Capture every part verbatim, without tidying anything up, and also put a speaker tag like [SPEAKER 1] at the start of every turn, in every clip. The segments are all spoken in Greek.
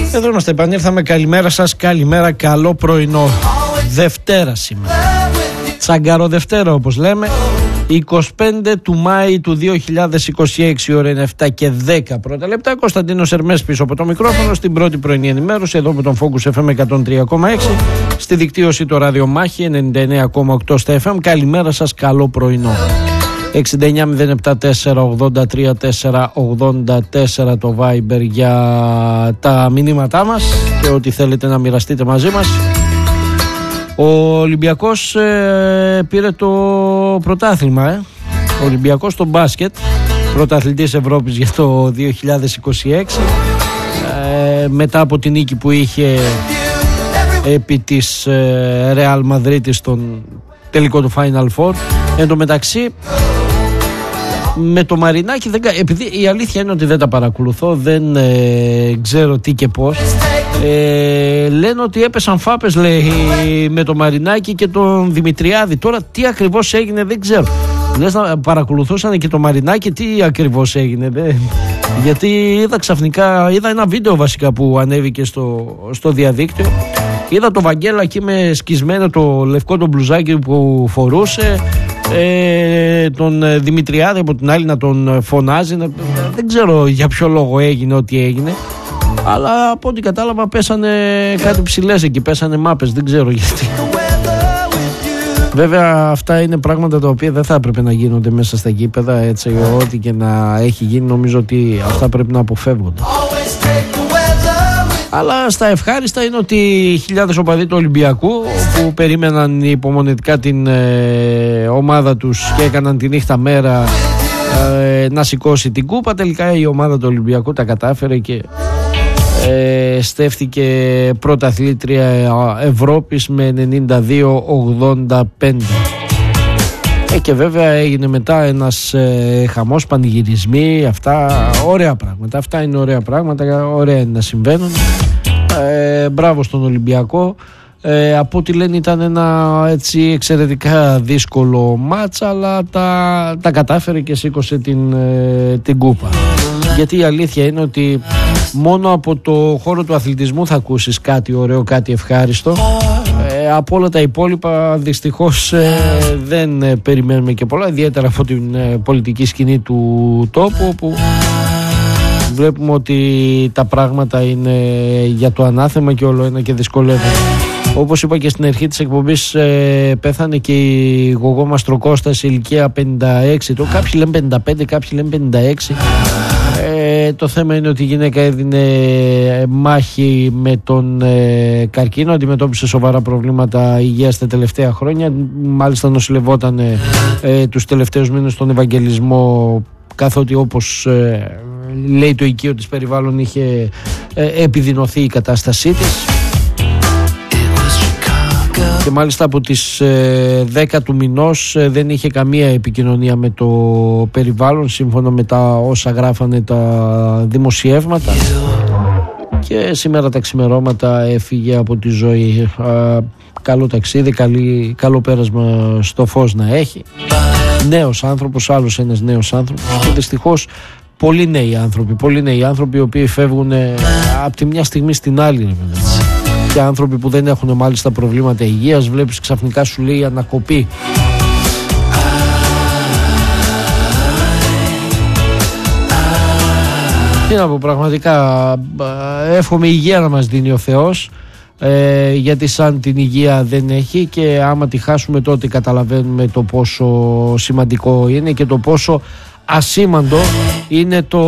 [SPEAKER 1] Εδώ είμαστε, επανήλθαμε. Καλημέρα σας, καλημέρα, καλό πρωινό. Δευτέρα σήμερα, Τσαγκαρο Δευτέρα όπως λέμε, είκοσι πέντε του Μάη του δύο χιλιάδες είκοσι έξι. Ώρα είναι επτά και δέκα πρώτα λεπτά. Κωνσταντίνος Ερμές πίσω από το μικρόφωνο στην πρώτη πρωινή ενημέρωση εδώ με τον Focus εφ εμ εκατόν τρία κόμμα έξι, στη δικτύωση το ραδιομάχη ενενήντα εννέα κόμμα οκτώ στα εφ εμ. Καλημέρα σας, καλό πρωινό. εξήντα εννιά μηδέν επτά τέσσερα ογδόντα τρία τέσσερα ογδόντα τέσσερα το Viber για τα μηνύματά μας και ό,τι θέλετε να μοιραστείτε μαζί μας. Ο Ολυμπιακός ε, πήρε το πρωτάθλημα, ε. Ο Ολυμπιακός στο μπάσκετ, πρωταθλητής Ευρώπης για το δύο χιλιάδες είκοσι έξι, ε, μετά από την νίκη που είχε επί της ε, Real Madrid στον τελικό του Final Four. Εν τω μεταξύ, με το Μαρινάκι, δεν, επειδή η αλήθεια είναι ότι δεν τα παρακολουθώ, δεν ε, ξέρω τι και πώς, ε, λένε ότι έπεσαν φάπες, λέει, με το Μαρινάκι και τον Δημητριάδη. Τώρα τι ακριβώς έγινε δεν ξέρω. Λες να παρακολουθούσαν και το Μαρινάκι, τι ακριβώς έγινε, δε, γιατί είδα ξαφνικά, είδα ένα βίντεο βασικά που ανέβηκε στο, στο διαδίκτυο. Είδα το Βαγγέλα εκεί με σκισμένο το λευκό το μπλουζάκι που φορούσε, ε, τον Δημητριάδη από την άλλη να τον φωνάζει, να, δεν ξέρω για ποιο λόγο έγινε ό,τι έγινε, αλλά από ό,τι κατάλαβα πέσανε κάτι ψηλές εκεί, πέσανε μάπες, δεν ξέρω γιατί. Βέβαια αυτά είναι πράγματα τα οποία δεν θα έπρεπε να γίνονται μέσα στα γήπεδα, έτσι, ό,τι και να έχει γίνει νομίζω ότι αυτά πρέπει να αποφεύγονται. Αλλά στα ευχάριστα είναι ότι οι χιλιάδες οπαδοί του Ολυμπιακού που περίμεναν υπομονετικά την ε, ομάδα τους και έκαναν τη νύχτα μέρα ε, να σηκώσει την κούπα, τελικά η ομάδα του Ολυμπιακού τα κατάφερε και ε, στέφθηκε πρωταθλήτρια Ευρώπης με ενενήντα δύο ογδόντα πέντε. Ε, και βέβαια έγινε μετά ένας ε, χαμός, πανηγυρισμοί, αυτά ωραία πράγματα. Αυτά είναι ωραία πράγματα, ωραία είναι να συμβαίνουν. Ε, μπράβο στον Ολυμπιακό. Ε, από ό,τι λένε ήταν ένα έτσι εξαιρετικά δύσκολο μάτς, αλλά τα, τα κατάφερε και σήκωσε την, ε, την κούπα. Γιατί η αλήθεια είναι ότι μόνο από το χώρο του αθλητισμού θα ακούσεις κάτι ωραίο, κάτι ευχάριστο. Ε, από όλα τα υπόλοιπα δυστυχώς ε, δεν ε, περιμένουμε και πολλά, ιδιαίτερα από την ε, πολιτική σκηνή του τόπου, όπου βλέπουμε ότι τα πράγματα είναι για το ανάθεμα και όλο ένα και δυσκολεύουν. Όπως είπα και στην αρχή της εκπομπής, ε, πέθανε και η γογό Μαστροκώστα σε ηλικία πενήντα έξι. Το, κάποιοι λένε πενήντα πέντε, κάποιοι λένε πενήντα έξι. Ε, το θέμα είναι ότι η γυναίκα έδινε μάχη με τον ε, καρκίνο, αντιμετώπισε σοβαρά προβλήματα υγείας τα τελευταία χρόνια. Μάλιστα νοσηλευόταν ε, ε, τους τελευταίους μήνες στον Ευαγγελισμό, καθότι όπως ε, λέει το οικείο της περιβάλλον είχε ε, επιδεινωθεί η κατάστασή της. Και μάλιστα από τις ε, δέκα του μηνός ε, δεν είχε καμία επικοινωνία με το περιβάλλον, σύμφωνα με τα όσα γράφανε τα δημοσιεύματα, και σήμερα τα ξημερώματα έφυγε από τη ζωή. Ε, καλό ταξίδι, καλή, καλό πέρασμα στο φως να έχει. Νέος άνθρωπος, άλλος ένας νέος άνθρωπος, και δυστυχώς πολλοί νέοι άνθρωποι, πολλοί νέοι άνθρωποι οι οποίοι φεύγουν ε, από τη μια στιγμή στην άλλη. Και άνθρωποι που δεν έχουν μάλιστα προβλήματα υγείας, βλέπεις ξαφνικά σου λέει ανακοπή. Τι να πω, πραγματικά εύχομαι υγεία να μας δίνει ο Θεός, ε, γιατί σαν την υγεία δεν έχει, και άμα τη χάσουμε τότε καταλαβαίνουμε το πόσο σημαντικό είναι και το πόσο ασήμαντο είναι το...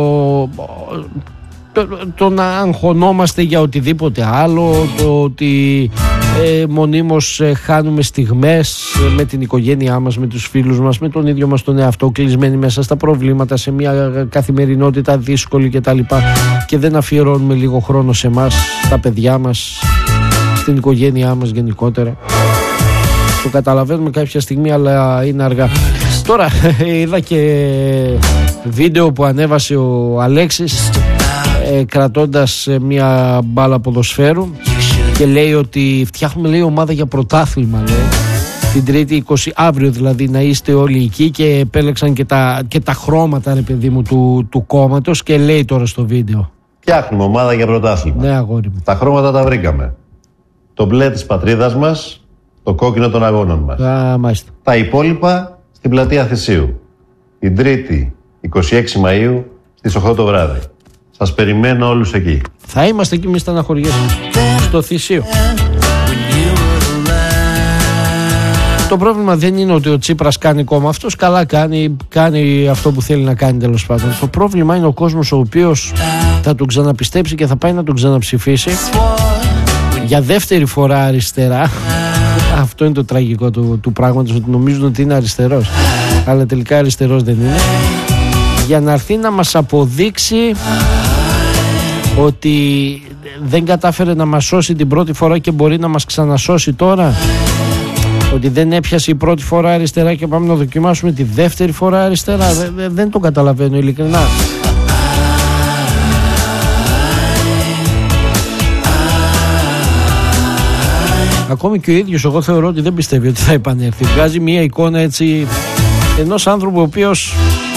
[SPEAKER 1] Το, το να αγχωνόμαστε για οτιδήποτε άλλο, το ότι ε, μονίμως ε, χάνουμε στιγμές ε, με την οικογένειά μας, με τους φίλους μας, με τον ίδιο μας τον εαυτό, κλεισμένοι μέσα στα προβλήματα, σε μια καθημερινότητα δύσκολη κτλ. Και δεν αφιερώνουμε λίγο χρόνο σε εμάς, στα παιδιά μας, στην οικογένειά μας γενικότερα. Το καταλαβαίνουμε κάποια στιγμή, αλλά είναι αργά. Τώρα είδα και βίντεο που ανέβασε ο Αλέξης, Ε, κρατώντας ε, μια μπάλα ποδοσφαίρου, και λέει ότι φτιάχνουμε, λέει, ομάδα για πρωτάθλημα, λέει, την Τρίτη είκοσι, αύριο δηλαδή, να είστε όλοι εκεί, και επέλεξαν και τα, και τα χρώματα, ρε παιδί μου, του, του κόμματος, και λέει τώρα στο βίντεο,
[SPEAKER 2] Φτιάχνουμε ομάδα για πρωτάθλημα.
[SPEAKER 1] Ναι, αγόρι μου.
[SPEAKER 2] Τα χρώματα τα βρήκαμε. Το μπλε της πατρίδας μας, το κόκκινο των αγώνων μας.
[SPEAKER 1] Α, μάλιστα.
[SPEAKER 2] Τα υπόλοιπα στην πλατεία Θησίου. Την Τρίτη, είκοσι έξι Μαΐου, στις οκτώ το βράδυ. Σας περιμένω όλους εκεί.
[SPEAKER 1] Θα είμαστε εκεί, μη στεναχωριέσαι. Στο Θησίο. Το πρόβλημα δεν είναι ότι ο Τσίπρας κάνει κόμμα. Αυτός καλά κάνει, κάνει αυτό που θέλει να κάνει, τέλος πάντων. Το πρόβλημα είναι ο κόσμος ο οποίος θα τον ξαναπιστέψει και θα πάει να τον ξαναψηφίσει για δεύτερη φορά αριστερά. Αυτό είναι το τραγικό του, του πράγματος, ότι νομίζουν ότι είναι αριστερός, αλλά τελικά αριστερός δεν είναι. Για να έρθει να μας αποδείξει ότι δεν κατάφερε να μας σώσει την πρώτη φορά και μπορεί να μας ξανασώσει τώρα. Ότι δεν έπιασε η πρώτη φορά αριστερά και πάμε να δοκιμάσουμε τη δεύτερη φορά αριστερά. Δεν, δεν το καταλαβαίνω ειλικρινά. Ακόμη και ο ίδιος, εγώ θεωρώ ότι δεν πιστεύει ότι θα επανέλθει. Βγάζει μια εικόνα έτσι ενός άνθρωπου ο οποίος,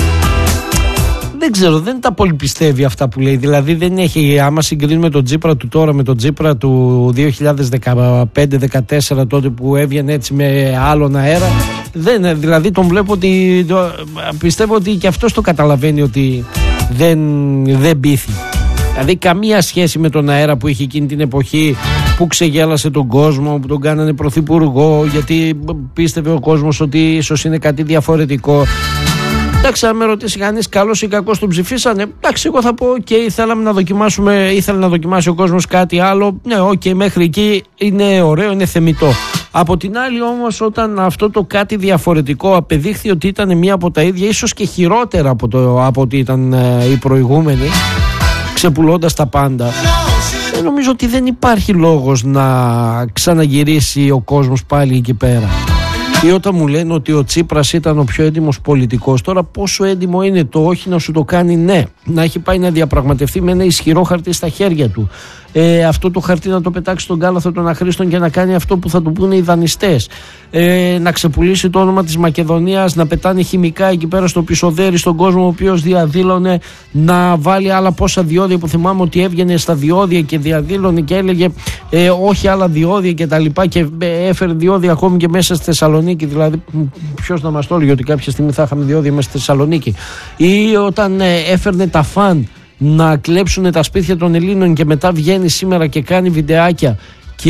[SPEAKER 1] δεν ξέρω, δεν τα πολύ πιστεύει αυτά που λέει. Δηλαδή δεν έχει, άμα συγκρίνουμε τον Τσίπρα του τώρα με τον Τσίπρα του δύο χιλιάδες δεκαπέντε δεκατέσσερα, τότε που έβγαινε έτσι με άλλον αέρα, δεν, δηλαδή τον βλέπω ότι, το, πιστεύω ότι και αυτός το καταλαβαίνει ότι δεν, δεν πείθει. Δηλαδή καμία σχέση με τον αέρα που είχε εκείνη την εποχή, που ξεγέλασε τον κόσμο, που τον κάνανε πρωθυπουργό, γιατί πίστευε ο κόσμος ότι ίσως είναι κάτι διαφορετικό. Εντάξει, αν με ρωτήσει κανείς καλός ή κακός τον ψηφίσανε, εντάξει, εγώ θα πω: OK, θέλαμε να δοκιμάσουμε, ήθελε να δοκιμάσει ο κόσμος κάτι άλλο. Ναι, OK, μέχρι εκεί είναι ωραίο, είναι θεμιτό. Από την άλλη όμως, όταν αυτό το κάτι διαφορετικό απεδείχθη ότι ήταν μία από τα ίδια, ίσως και χειρότερα από, το, από ότι ήταν ε, οι προηγούμενοι, ξεπουλώντας τα πάντα, ε, νομίζω ότι δεν υπάρχει λόγος να ξαναγυρίσει ο κόσμος πάλι εκεί πέρα. Ή όταν μου λένε ότι ο Τσίπρας ήταν ο πιο έντιμος πολιτικός, τώρα πόσο έντιμο είναι το όχι να σου το κάνει ναι, να έχει πάει να διαπραγματευτεί με ένα ισχυρό χαρτί στα χέρια του, ε, αυτό το χαρτί να το πετάξει στον κάλαθο των αχρήστων και να κάνει αυτό που θα του πούνε οι δανειστές, ε, να ξεπουλήσει το όνομα της Μακεδονίας, να πετάνε χημικά εκεί πέρα στο πισωδέρι στον κόσμο ο οποίος διαδήλωνε, να βάλει άλλα πόσα διόδια, που θυμάμαι ότι έβγαινε στα διόδια και διαδήλωνε και έλεγε ε, όχι άλλα διόδια και τα λοιπά, και ε, έφερε διόδια ακόμη και μέσα στη Θεσσαλονίκη. Δηλαδή ποιος να μας το έλεγε ότι κάποια στιγμή θα είχαμε διόδια μέσα στη Θεσσαλονίκη. Ή όταν ε, έφερνε τα φαν να κλέψουν τα σπίτια των Ελλήνων και μετά βγαίνει σήμερα και κάνει βιντεάκια και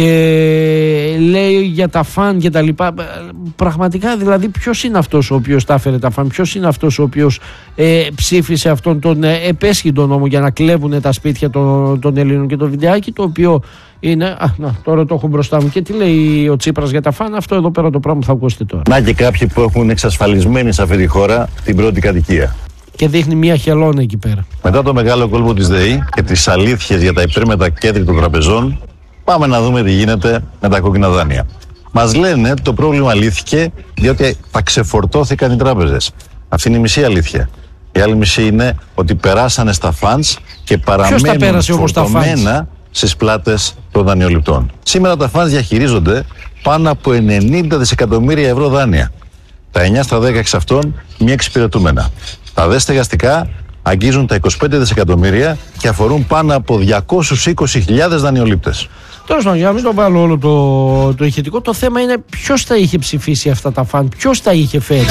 [SPEAKER 1] λέει για τα φαν και τα λοιπά. Πραγματικά, δηλαδή, ποιος είναι αυτός ο οποίος τα έφερε τα φαν, ποιος είναι αυτός ο οποίος ε, ψήφισε αυτόν τον ε, επέσχυντο νόμο για να κλέβουν τα σπίτια των, των Ελλήνων? Και το βιντεάκι το οποίο είναι, α, να, τώρα το έχω μπροστά μου, και τι λέει ο Τσίπρας για τα φαν, αυτό εδώ πέρα το πράγμα που θα ακούσετε τώρα.
[SPEAKER 3] Να και κάποιοι που έχουν εξασφαλισμένη σε αυτή τη χώρα την πρώτη κατοικία.
[SPEAKER 1] Και δείχνει μια χελώνα εκεί πέρα.
[SPEAKER 3] Μετά το μεγάλο κόλπο της ΔΕΗ και τις αλήθειες για τα υπέρμετα κέντρια των τραπεζών, πάμε να δούμε τι γίνεται με τα κόκκινα δάνεια. Μας λένε το πρόβλημα λύθηκε διότι τα ξεφορτώθηκαν οι τράπεζες. Αυτή είναι η μισή αλήθεια. Η άλλη μισή είναι ότι περάσανε στα funds και παραμένουν φορτωμένα στις πλάτες των δανειοληπτών. Σήμερα τα funds διαχειρίζονται πάνω από ενενήντα δισεκατομμύρια ευρώ δάνεια. Τα εννιά στα δέκα εξ αυτών μη εξυπηρετούμενα. Τα δε στεγαστικά αγγίζουν τα είκοσι πέντε δισεκατομμύρια και αφορούν πάνω από διακόσιες είκοσι χιλιάδες δανειολήπτες.
[SPEAKER 1] Τώρα, για να μην το βάλω όλο το, το ηχητικό, το θέμα είναι ποιος τα είχε ψηφίσει αυτά τα φαν, ποιος τα είχε φέρει.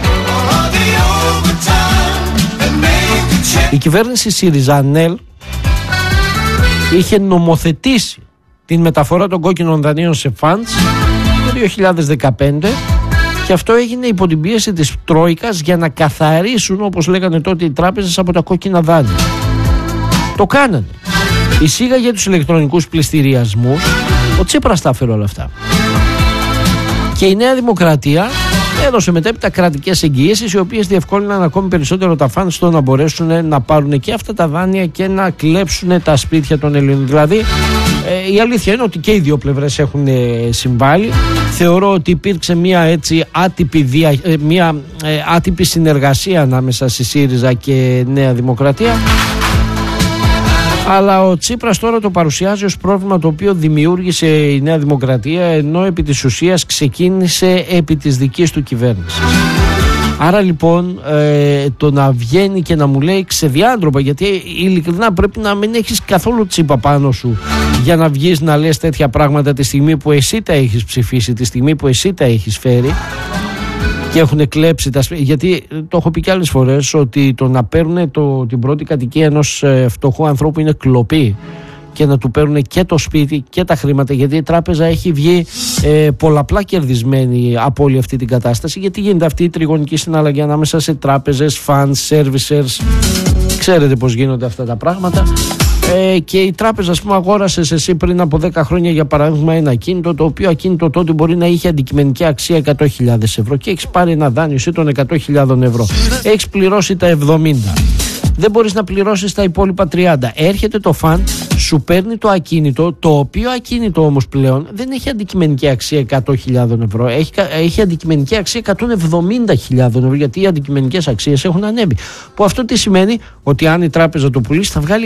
[SPEAKER 1] Η κυβέρνηση ΣΥΡΙΖΑ-ΝΕΛ είχε νομοθετήσει την μεταφορά των κόκκινων δανείων σε φαντς το δύο χιλιάδες δεκαπέντε, και αυτό έγινε υπό την πίεση της Τρόικας για να καθαρίσουν, όπως λέγανε τότε οι τράπεζες, από τα κόκκινα δάνεια. Το κάνανε. Εισήγαγε τους ηλεκτρονικούς πληστηριασμούς. Ο Τσίπρας τα έφερε όλα αυτά. Και η Νέα Δημοκρατία έδωσε μετέπειτα κρατικές εγγυήσεις, οι οποίες διευκόλυναν ακόμη περισσότερο τα φαν στο να μπορέσουν να πάρουν και αυτά τα δάνεια και να κλέψουν τα σπίτια των Ελλήνων. Δηλαδή, ε, η αλήθεια είναι ότι και οι δύο πλευρές έχουν ε, συμβάλει. Θεωρώ ότι υπήρξε μια έτσι άτυπη, δια, ε, μια, ε, άτυπη συνεργασία ανάμεσα στη ΣΥΡΙΖΑ και Νέα Δημοκρατία. Αλλά ο Τσίπρας τώρα το παρουσιάζει ως πρόβλημα το οποίο δημιούργησε η Νέα Δημοκρατία, ενώ επί της ουσίας ξεκίνησε επί της δικής του κυβέρνησης. Άρα λοιπόν ε, το να βγαίνει και να μου λέει ξεδιάντροπα, γιατί ειλικρινά πρέπει να μην έχεις καθόλου τσίπα πάνω σου για να βγεις να λες τέτοια πράγματα τη στιγμή που εσύ τα έχεις ψηφίσει, τη στιγμή που εσύ τα έχεις φέρει και έχουν κλέψει τα σπίτια. Γιατί το έχω πει και άλλες φορές ότι το να παίρνουν το, την πρώτη κατοικία ενός ε, φτωχού ανθρώπου είναι κλοπή και να του παίρνουν και το σπίτι και τα χρήματα, γιατί η τράπεζα έχει βγει ε, πολλαπλά κερδισμένη από όλη αυτή την κατάσταση, γιατί γίνεται αυτή η τριγωνική συναλλαγή ανάμεσα σε τράπεζες, funds, servicers, ξέρετε πως γίνονται αυτά τα πράγματα. Ε, και η τράπεζα, ας πούμε, αγόρασες εσύ πριν από δέκα χρόνια για παράδειγμα ένα ακίνητο, το οποίο ακίνητο τότε μπορεί να είχε αντικειμενική αξία εκατό χιλιάδες ευρώ και έχεις πάρει ένα δάνειο εσύ των εκατό χιλιάδων ευρώ, έχεις πληρώσει τα εβδομήντα, δεν μπορείς να πληρώσεις τα υπόλοιπα τριάντα. Έρχεται το φαν, σου παίρνει το ακίνητο, το οποίο ακίνητο όμως πλέον δεν έχει αντικειμενική αξία εκατό χιλιάδων ευρώ, έχει, έχει αντικειμενική αξία εκατόν εβδομήντα χιλιάδων ευρώ, γιατί οι αντικειμενικές αξίες έχουν ανέβει. Που αυτό τι σημαίνει? Ότι αν η τράπεζα το πουλήσει θα βγάλει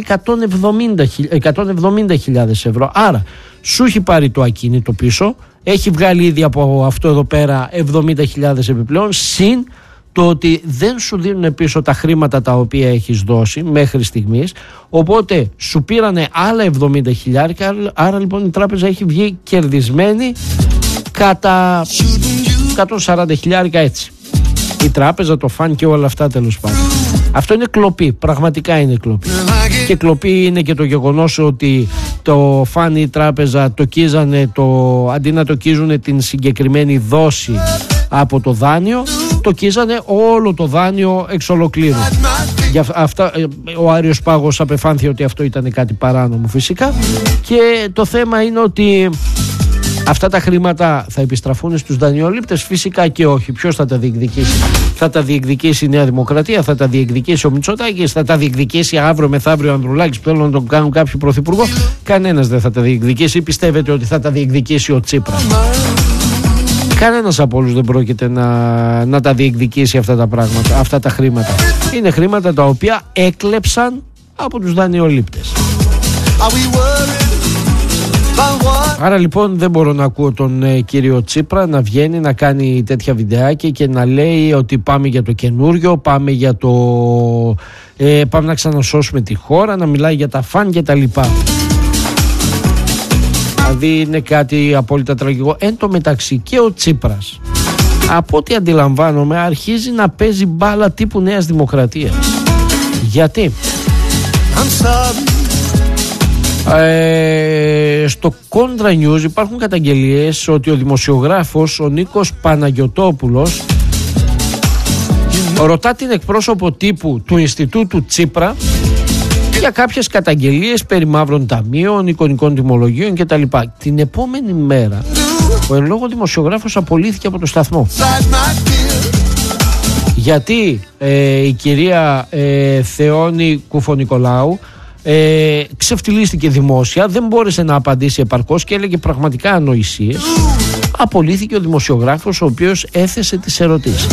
[SPEAKER 1] εκατόν εβδομήντα χιλιάδες ευρώ. Άρα σου έχει πάρει το ακίνητο πίσω, έχει βγάλει ήδη από αυτό εδώ πέρα εβδομήντα χιλιάδες επιπλέον, συν το ότι δεν σου δίνουν πίσω τα χρήματα τα οποία έχεις δώσει μέχρι στιγμής, οπότε σου πήρανε άλλα εβδομήντα χιλιάρικα, άρα λοιπόν η τράπεζα έχει βγει κερδισμένη κατά εκατόν σαράντα χιλιάρικα έτσι. Η τράπεζα, το φαν και όλα αυτά τέλος πάντων. Αυτό είναι κλοπή, πραγματικά είναι κλοπή. Και κλοπή είναι και το γεγονός ότι το φαν, η τράπεζα τοκίζανε το, αντί να τοκίζουν την συγκεκριμένη δόση από το δάνειο, τοκίζανε όλο το δάνειο εξ ολοκλήρου. Για αυτά, ο Άριος Πάγος απεφάνθη ότι αυτό ήταν κάτι παράνομο φυσικά, και το θέμα είναι ότι αυτά τα χρήματα θα επιστραφούν στους δανειολήπτες? Φυσικά και όχι. Ποιος θα τα διεκδικήσει? Θα τα διεκδικήσει η Νέα Δημοκρατία, θα τα διεκδικήσει ο Μητσοτάκης, θα τα διεκδικήσει αύριο μεθαύριο ο Ανδρουλάκης που θέλουν να τον κάνουν κάποιο πρωθυπουργό? Κανένας δεν θα τα διεκδικήσει. Ή πιστεύετε ότι θα τα διεκδικήσει ο Τσίπρας? Κανένας από όλους δεν πρόκειται να, να τα διεκδικήσει αυτά τα πράγματα, αυτά τα χρήματα. Είναι χρήματα τα οποία έκλεψαν από τους δανειολήπτες. Άρα λοιπόν δεν μπορώ να ακούω τον ε, κύριο Τσίπρα να βγαίνει να κάνει τέτοια βιντεάκια και να λέει ότι πάμε για το καινούριο, πάμε για το ε, πάμε να ξανασώσουμε τη χώρα, να μιλάει για τα φαν και τα λοιπά. Δηλαδή είναι κάτι απόλυτα τραγικό. Εν τω μεταξύ και ο Τσίπρας, από ό,τι αντιλαμβάνομαι, αρχίζει να παίζει μπάλα τύπου Νέας Δημοκρατίας. Γιατί ε, στο Κόντρα News υπάρχουν καταγγελίες ότι ο δημοσιογράφος ο Νίκος Παναγιωτόπουλος ρωτά την εκπρόσωπο τύπου του Ινστιτούτου Τσίπρα για κάποιες καταγγελίες περί μαύρων ταμείων, εικονικών τιμολογίων κτλ. Την επόμενη μέρα ο εν λόγω δημοσιογράφος απολύθηκε από το σταθμό. Γιατί ε, η κυρία ε, Θεόνη Κουφονικολάου ε, ξεφτυλίστηκε δημόσια, δεν μπόρεσε να απαντήσει επαρκώς και έλεγε πραγματικά ανοησίες. Απολύθηκε ο δημοσιογράφος ο οποίος έθεσε τις ερωτήσεις.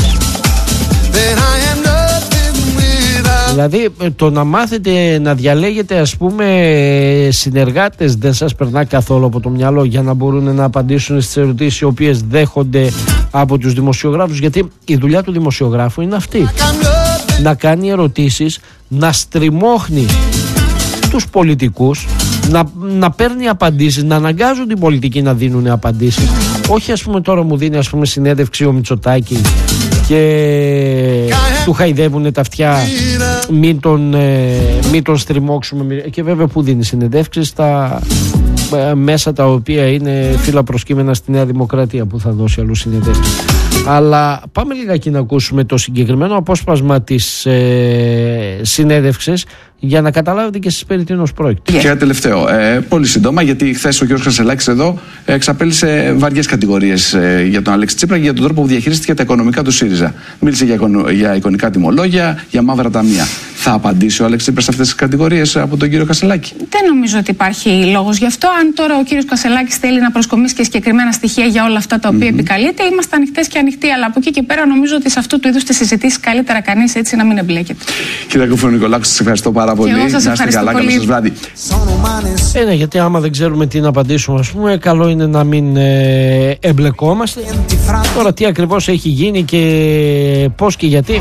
[SPEAKER 1] Δηλαδή το να μάθετε να διαλέγετε, ας πούμε, συνεργάτες δεν σας περνά καθόλου από το μυαλό για να μπορούν να απαντήσουν στις ερωτήσεις οι οποίες δέχονται από τους δημοσιογράφους? Γιατί η δουλειά του δημοσιογράφου είναι αυτή, να κάνει ερωτήσεις, να στριμώχνει τους πολιτικούς, να, να παίρνει απαντήσεις, να αναγκάζουν την πολιτική να δίνουν απαντήσεις. Όχι, ας πούμε, τώρα μου δίνει, ας πούμε, συνέντευξη ο Μητσοτάκης και του χαϊδεύουν τα αυτιά, μην τον, ε, μην τον στριμώξουμε. Και βέβαια που δίνει συνεντεύξεις στα ε, μέσα τα οποία είναι φύλλα προσκύμενα στη Νέα Δημοκρατία, που θα δώσει αλλού συνεντεύξεις. Αλλά πάμε λιγάκι να ακούσουμε το συγκεκριμένο απόσπασμα της ε, συνέντευξης για να καταλάβετε και εσείς περί τίνος πρόκειται.
[SPEAKER 4] Και ένα τελευταίο, ε, πολύ σύντομα, γιατί χθες ο κ. Κασελάκης εδώ ε, εξαπέλυσε βαριές κατηγορίες ε, για τον Αλέξη Τσίπρα και για τον τρόπο που διαχειρίστηκε τα οικονομικά του ΣΥΡΙΖΑ. Μίλησε για, για εικονικά τιμολόγια, για μαύρα ταμεία. Θα απαντήσει ο Αλέξη Τσίπρας σε αυτές τις κατηγορίες από τον κύριο Κασελάκη?
[SPEAKER 5] Δεν νομίζω ότι υπάρχει λόγος γι' αυτό. Αν τώρα ο κύριος Κασελάκης θέλει να προσκομίσει και συγκεκριμένα στοιχεία για όλα αυτά τα οποία mm-hmm. επικαλείται, είμαστε ανοιχτές και ανοιχτοί. ανοιχτή, αλλά από εκεί και πέρα νομίζω ότι σε αυτού του είδους τις συζητήσεις καλύτερα κανείς έτσι να μην εμπλέκεται.
[SPEAKER 4] Κύριε Κουφρονικολάκου, σας ευχαριστώ πάρα πολύ.
[SPEAKER 5] Να είστε καλά,
[SPEAKER 4] καλό σας βράδυ.
[SPEAKER 1] Ε, ναι, γιατί άμα δεν ξέρουμε τι να απαντήσουμε, ας πούμε, καλό είναι να μην ε, εμπλεκόμαστε. Τώρα τι ακριβώς έχει γίνει και πώς και γιατί.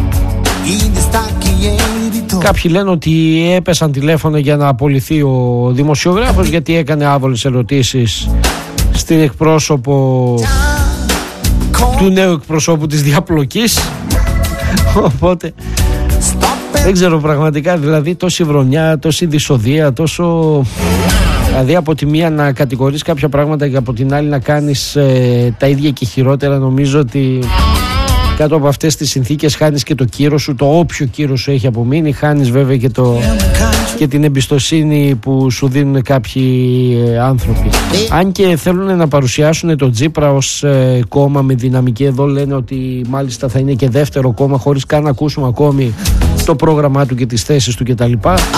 [SPEAKER 1] Κάποιοι λένε ότι έπεσαν τηλέφωνο για να απολυθεί ο δημοσιογράφος γιατί έκανε άβολες ερωτήσεις στην εκπρόσωπο του νέου εκπροσώπου της διαπλοκής. Οπότε δεν ξέρω πραγματικά, δηλαδή τόση βρονιά, τόση δυσοδεία, τόσο... Δηλαδή από τη μία να κατηγορείς κάποια πράγματα και από την άλλη να κάνεις ε, τα ίδια και χειρότερα. Νομίζω ότι κάτω από αυτές τις συνθήκες χάνεις και το κύρος σου, το όποιο κύρος σου έχει απομείνει. Χάνεις βέβαια και, το, και την εμπιστοσύνη που σου δίνουν κάποιοι ε, άνθρωποι. Αν και θέλουν να παρουσιάσουν το Τσίπρα ως ε, κόμμα με δυναμική, εδώ λένε ότι μάλιστα θα είναι και δεύτερο κόμμα χωρίς καν να ακούσουμε ακόμη το πρόγραμμά του και τις θέσεις του κτλ.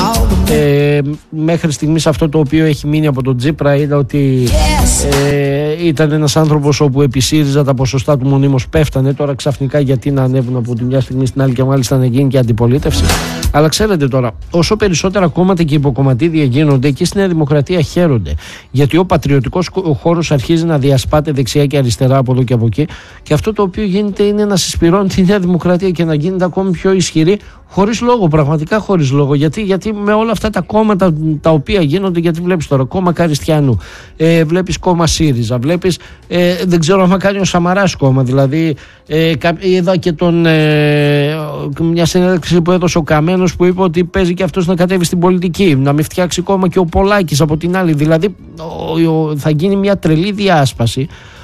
[SPEAKER 1] Ε, μέχρι στιγμής αυτό το οποίο έχει μείνει από τον Τσίπρα είναι ότι ε, ήταν ένας άνθρωπος όπου επί ΣΥΡΙΖΑ τα ποσοστά του μονίμως πέφτανε. Τώρα ξαφνικά γιατί να ανέβουν από τη μια στιγμή στην άλλη και μάλιστα να γίνει και αντιπολίτευση. Αλλά ξέρετε τώρα, όσο περισσότερα κόμματα και υποκομματίδια γίνονται, εκεί στη Νέα Δημοκρατία χαίρονται. Γιατί ο πατριωτικός χώρος αρχίζει να διασπάται δεξιά και αριστερά από εδώ και από εκεί. Και αυτό το οποίο γίνεται είναι να συσπηρώνει τη Νέα Δημοκρατία και να γίνεται ακόμη πιο ισχυρή, χωρίς λόγο, πραγματικά χωρίς λόγο. Γιατί, γιατί με όλα αυτά τα κόμματα τα οποία γίνονται, γιατί βλέπεις τώρα κόμμα Καριστιανού, ε, βλέπεις κόμμα ΣΥΡΙΖΑ, βλέπεις, ε, δεν ξέρω αν κάνει ο Σαμαράς κόμμα. Δηλαδή, ε, είδα και τον, ε, μια συνέντευξη που έδωσε ο Καμένος που είπε ότι παίζει και αυτός να κατέβει στην πολιτική, να μην φτιάξει κόμμα και ο Πολάκης από την άλλη. Δηλαδή, ο, ο, θα γίνει μια τρελή διάσπαση.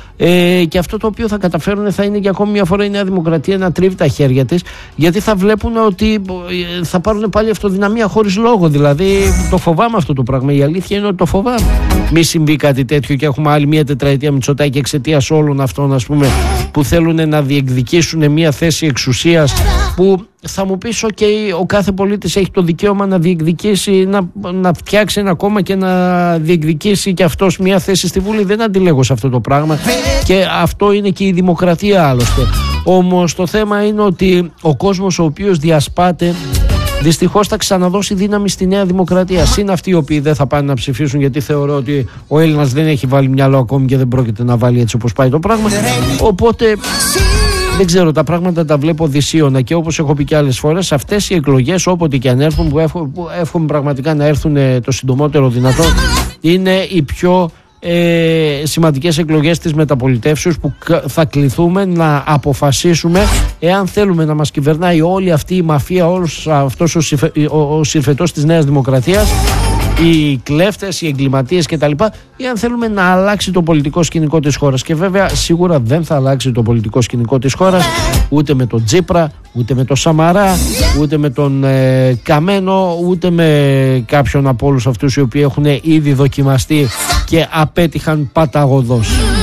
[SPEAKER 1] Ε, και αυτό το οποίο θα καταφέρουν θα είναι για ακόμη μια φορά η Νέα Δημοκρατία να τρίβει τα χέρια της, γιατί θα βλέπουν ότι θα πάρουν πάλι αυτοδυναμία χωρίς λόγο. Δηλαδή το φοβάμαι αυτό το πράγμα. Η αλήθεια είναι ότι το φοβάμαι. Μη συμβεί κάτι τέτοιο και έχουμε άλλη μια τετραετία Μητσοτάκη εξαιτίας όλων αυτών, ας πούμε, που θέλουν να διεκδικήσουν μια θέση εξουσίας, που θα μου πεις ok, ο κάθε πολίτης έχει το δικαίωμα να διεκδικήσει, να, να φτιάξει ένα κόμμα και να διεκδικήσει και αυτός μια θέση στη Βουλή. Δεν αντιλέγω σε αυτό το πράγμα και αυτό είναι και η δημοκρατία άλλωστε. Όμως το θέμα είναι ότι ο κόσμος ο οποίος διασπάται δυστυχώς θα ξαναδώσει δύναμη στη Νέα Δημοκρατία. Συν αυτοί οι οποίοι δεν θα πάνε να ψηφίσουν, γιατί θεωρώ ότι ο Έλληνας δεν έχει βάλει μυαλό ακόμη και δεν πρόκειται να βάλει έτσι όπως πάει το πράγμα. Οπότε δεν ξέρω, τα πράγματα τα βλέπω δυσίωνα και όπως έχω πει και άλλες φορές, αυτές οι εκλογές όποτε και αν έρθουν, που εύχομαι πραγματικά να έρθουν το συντομότερο δυνατόν, είναι οι πιο ε, σημαντικές εκλογές της μεταπολιτεύσεως, που θα κληθούμε να αποφασίσουμε εάν θέλουμε να μας κυβερνάει όλη αυτή η μαφία, όλος αυτός ο, συμφε, ο, ο συρφετός της Νέας Δημοκρατίας, οι κλέφτες, οι εγκληματίες κτλ. Ή αν θέλουμε να αλλάξει το πολιτικό σκηνικό της χώρας. Και βέβαια σίγουρα δεν θα αλλάξει το πολιτικό σκηνικό της χώρας ούτε με τον Τσίπρα, ούτε με τον Σαμαρά, ούτε με τον ε, Καμένο, ούτε με κάποιον από όλους αυτούς οι οποίοι έχουν ήδη δοκιμαστεί και απέτυχαν παταγωδώς.